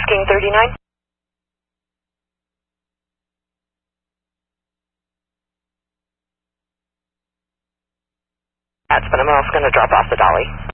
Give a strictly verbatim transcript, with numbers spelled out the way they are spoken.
King thirty-nine. That's when I'm also going to drop off the dolly.